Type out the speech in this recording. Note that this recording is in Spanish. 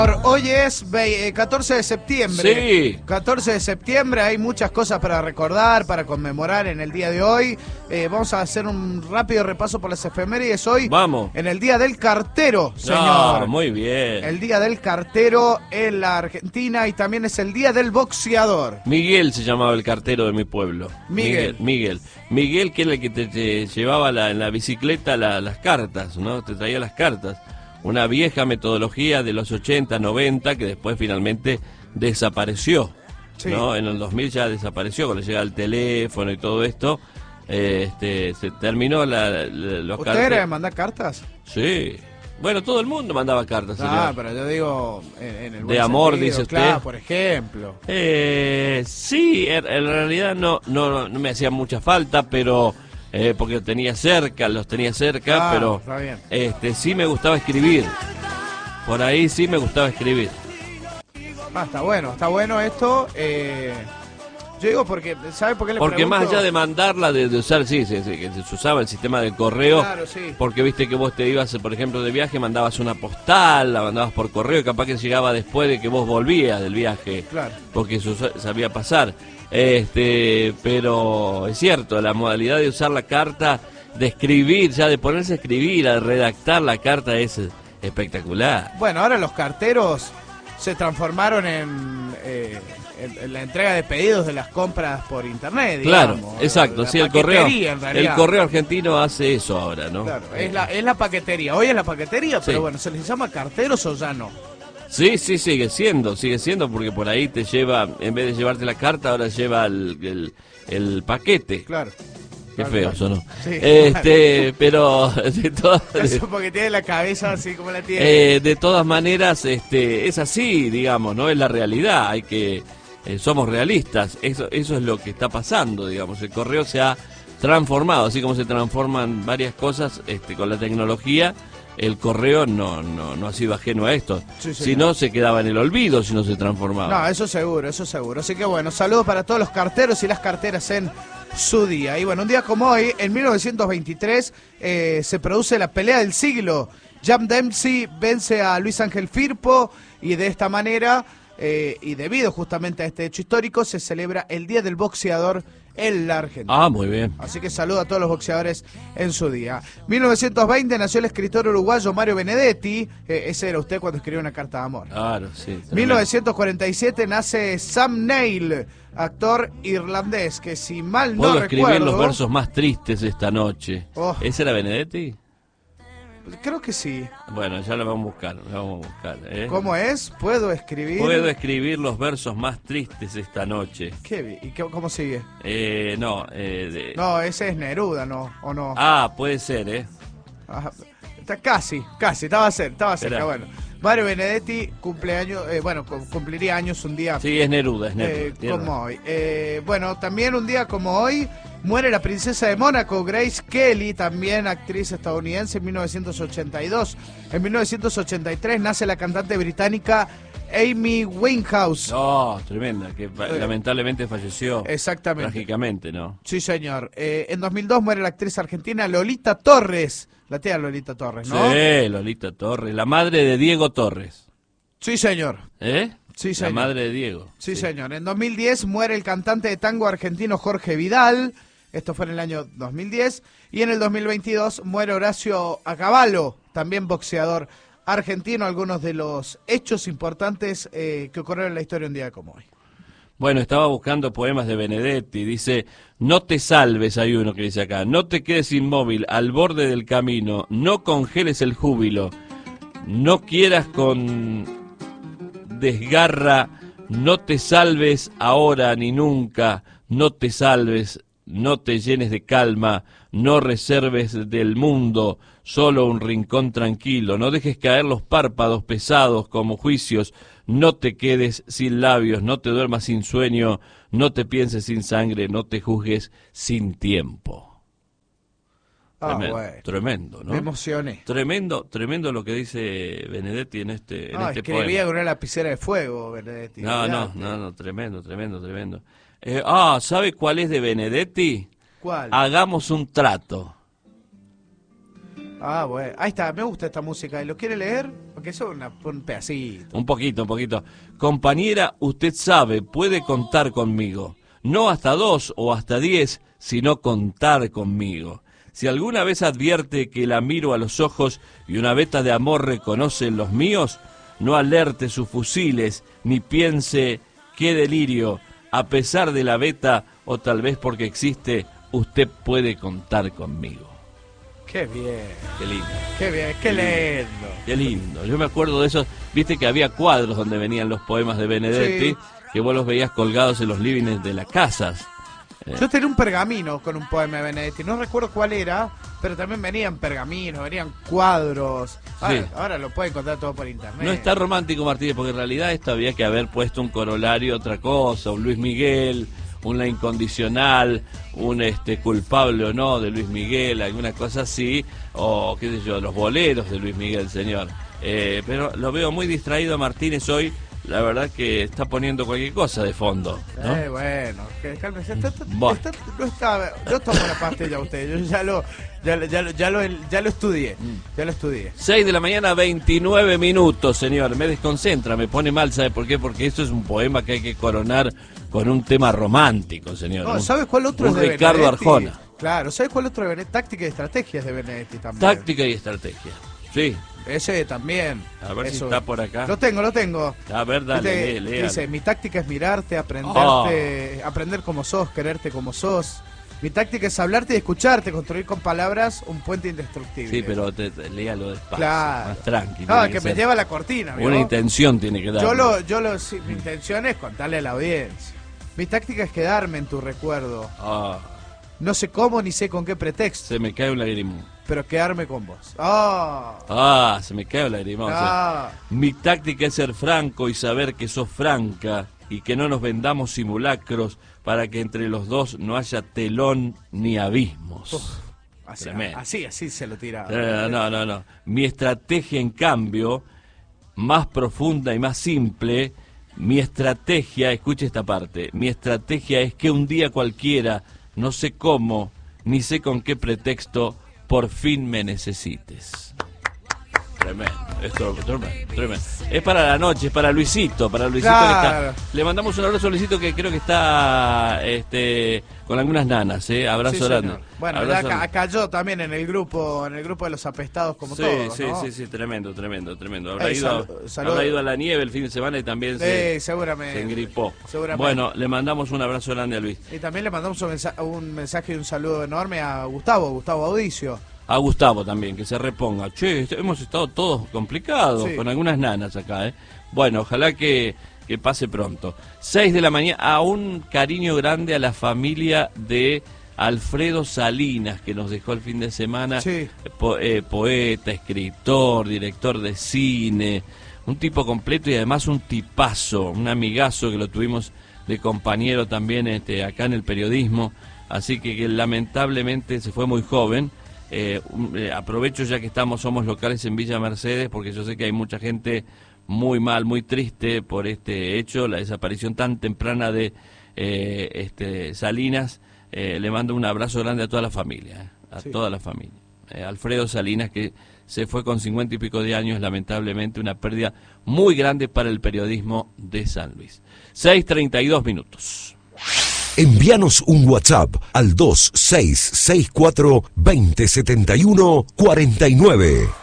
Hoy es 14 de septiembre. Sí. 14 de septiembre, hay muchas cosas para recordar, para conmemorar en el día de hoy. Vamos a hacer un rápido repaso por las efemérides hoy. Vamos. En el Día del Cartero, señor. Ah, muy bien. El Día del Cartero en la Argentina y también es el Día del Boxeador. Miguel se llamaba el cartero de mi pueblo. Miguel, que era el que te llevaba en la bicicleta las cartas, ¿no? Te traía las cartas. Una vieja metodología de los 80, 90, que después finalmente desapareció, sí, ¿no? En el 2000 ya desapareció, cuando llega el teléfono y todo esto, se terminó los ¿Usted era de mandar cartas? Sí. Bueno, todo el mundo mandaba cartas, señor. Ah, pero yo digo en el buen de amor, sentido, dice usted. Claro, por ejemplo. Sí, en realidad no me hacía mucha falta, pero... porque los tenía cerca, pero está bien. Sí me gustaba escribir. Por ahí sí me gustaba escribir. Ah, está bueno esto. Yo digo porque, ¿sabe por qué le Porque pregunto? más allá de mandarla, de usar, sí, que se usaba el sistema de correo. Claro, sí. Porque viste que vos te ibas, por ejemplo, de viaje, mandabas una postal, la mandabas por correo, y capaz que llegaba después de que vos volvías del viaje. Claro. Porque eso sabía pasar. Pero es cierto, la modalidad de usar la carta, de escribir, ya de ponerse a escribir, a redactar la carta es espectacular. Bueno, ahora los carteros se transformaron en la entrega de pedidos de las compras por internet, digamos. Claro, exacto, sí, el correo argentino hace eso ahora, ¿no? Claro, es la paquetería, hoy es la paquetería, sí. Pero bueno, ¿se les llama carteros o ya no? Sí, sigue siendo, porque por ahí te lleva, en vez de llevarte la carta, ahora lleva el paquete. Claro. Qué feo eso, ¿no? Sí. Pero de todas... Eso porque tiene la cabeza así como la tiene. De todas maneras, es así, digamos, ¿no? Es la realidad, somos realistas, eso es lo que está pasando, digamos. El correo se ha transformado, así como se transforman varias cosas con la tecnología. El correo no ha sido ajeno a esto. Sí, si no, se quedaba en el olvido si no se transformaba. No, eso seguro. Así que bueno, saludos para todos los carteros y las carteras en su día. Y bueno, un día como hoy, en 1923, se produce la pelea del siglo. Jam Dempsey vence a Luis Ángel Firpo y de esta manera, y debido justamente a este hecho histórico, se celebra el Día del Boxeador en la Argentina. Ah, muy bien. Así que saludo a todos los boxeadores en su día. 1920 nació el escritor uruguayo Mario Benedetti. Ese era usted cuando escribió una carta de amor. Claro, sí. 1947 nace Sam Neill, actor irlandés, que si mal no recuerdo... Puedo escribir los versos más tristes esta noche. Oh. ¿Ese era Benedetti? Creo que sí. Bueno, ya lo vamos a buscar. ¿Cómo es? Puedo escribir los versos más tristes esta noche. ¿Cómo sigue? No, ese es Neruda, ¿no? ¿O no? Ah, puede ser, Ajá. Casi, estaba cerca, bueno. Mario Benedetti cumpliría años un día. Sí, es Neruda. Como hoy. Bueno, también un día como hoy muere la princesa de Mónaco, Grace Kelly, también actriz estadounidense, en 1982. En 1983 nace la cantante británica Amy Winehouse. No, tremenda, que lamentablemente falleció. Exactamente. Trágicamente, ¿no? Sí, señor. En 2002 muere la actriz argentina Lolita Torres. La tía Lolita Torres, ¿no? Sí, Lolita Torres, la madre de Diego Torres. Sí, señor. Sí, señor. La madre de Diego. Sí, señor. En 2010 muere el cantante de tango argentino Jorge Vidal. Esto fue en el año 2010. Y en el 2022 muere Horacio Acabalo, también boxeador argentino. Algunos de los hechos importantes que ocurrieron en la historia un día como hoy. Bueno, estaba buscando poemas de Benedetti. Dice, no te salves, hay uno que dice acá. No te quedes inmóvil al borde del camino. No congeles el júbilo. No quieras con desgarra. No te salves ahora ni nunca. No te salves. No te llenes de calma. No reserves del mundo solo un rincón tranquilo. No dejes caer los párpados pesados como juicios. No te quedes sin labios, no te duermas sin sueño, no te pienses sin sangre, no te juzgues sin tiempo. Tremendo, ¿no? Me emocioné. Tremendo lo que dice Benedetti en este escribía poema. con una lapicera de fuego, Benedetti. No, tremendo. ¿Sabe cuál es de Benedetti? ¿Cuál? Hagamos un trato. Bueno, ahí está, me gusta esta música. ¿Lo quiere leer? porque eso es un pedacito. Un poquito. Compañera, usted sabe, puede contar conmigo. No hasta 2 o hasta 10, sino contar conmigo. Si alguna vez advierte que la miro a los ojos y una veta de amor reconoce en los míos, no alerte sus fusiles, ni piense qué delirio. A pesar de la veta, o tal vez porque existe, usted puede contar conmigo. Qué bien. Qué lindo. Qué bien, qué lindo. Qué lindo. Yo me acuerdo de esos, viste que había cuadros donde venían los poemas de Benedetti, Sí. que vos los veías colgados en los livings de las casas. Yo tenía un pergamino con un poema de Benedetti, no recuerdo cuál era, pero también venían pergaminos, venían cuadros. Ahora lo pueden encontrar todo por internet. No está romántico, Martínez, porque en realidad esto había que haber puesto un corolario, otra cosa, un Luis Miguel, una incondicional, un culpable o no de Luis Miguel, alguna cosa así, o qué sé yo, los boleros de Luis Miguel, señor. Pero lo veo muy distraído a Martínez hoy. La verdad que está poniendo cualquier cosa de fondo, ¿no? Bueno, que cálmese. Bueno. Yo tomo la pastilla a usted, yo ya lo estudié. Ya lo estudié. 6 de la mañana, 29 minutos, señor. Me desconcentra, me pone mal, ¿sabe por qué? Porque esto es un poema que hay que coronar con un tema romántico, señor. No, ¿sabes cuál otro es de Ricardo Benedetti? Arjona. Claro, ¿sabes cuál otro de Benedetti? Táctica y estrategias de Benedetti también. Táctica y estrategia. Sí. Ese también. A ver si está por acá. Lo tengo. A ver, dale, léalo. Dice, mi táctica es mirarte, aprender como sos, quererte como sos. Mi táctica es hablarte y escucharte, construir con palabras un puente indestructible. Sí, pero léalo despacio, claro. más tranqui. No, tiene que me ser. lleva la cortina, ¿vio? Una intención tiene que dar. Mi intención es contarle a la audiencia. Mi táctica es quedarme en tu recuerdo. No sé cómo ni sé con qué pretexto, Se me cae un lagrimón. pero quedarme con vos. Se me cae un lagrimón. Mi táctica es ser franco y saber que sos franca y que no nos vendamos simulacros para que entre los dos no haya telón ni abismos. Así se lo tira. No. Mi estrategia, en cambio, más profunda y más simple, mi estrategia, escuche esta parte, mi estrategia es que un día cualquiera, no sé cómo, ni sé con qué pretexto, por fin me necesites. Tremendo, esto tremendo. Es para la noche, es para Luisito, Claro. que está. Le mandamos un abrazo a Luisito, que creo que está con algunas nanas, abrazo Sí, grande. señor. Bueno, Abrazo ya cayó también en el grupo de los apestados como todos, ¿no? Sí, tremendo. Ey, Habrá ido a la nieve el fin de semana y también seguramente. se engripó. Seguramente. Bueno, le mandamos un abrazo grande a Luis. Y también le mandamos un mensaje y un saludo enorme a Gustavo Audicio. A Gustavo también, que se reponga. Che, hemos estado todos complicados, Sí. con algunas nanas acá, Bueno, ojalá que pase pronto. 6 de la mañana, a un cariño grande a la familia de Alfredo Salinas, que nos dejó el fin de semana. Sí. Poeta, escritor, director de cine, un tipo completo y además un tipazo, un amigazo que lo tuvimos de compañero también acá en el periodismo. Así que lamentablemente se fue muy joven. Aprovecho ya que somos locales en Villa Mercedes, porque yo sé que hay mucha gente muy mal, muy triste por este hecho, la desaparición tan temprana de Salinas. Le mando un abrazo grande a toda la familia, toda la familia. Alfredo Salinas, que se fue con 50 y pico de años, lamentablemente una pérdida muy grande para el periodismo de San Luis. 6:32 minutos. Envíanos un WhatsApp al 2664 2071 49.